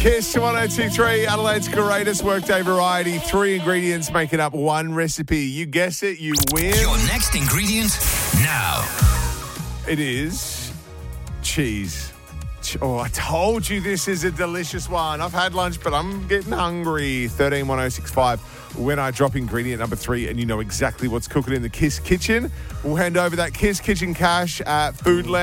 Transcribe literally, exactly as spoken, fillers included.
Kiss one oh two three, Adelaide's greatest workday variety. Three ingredients making up one recipe. You guess it, you win. Your next ingredient now. It is cheese. Oh, I told you this is a delicious one. I've had lunch, but I'm getting hungry. thirteen one oh six five. When I drop ingredient number three and you know exactly what's cooking in the Kiss Kitchen, we'll hand over that Kiss Kitchen cash at Foodland.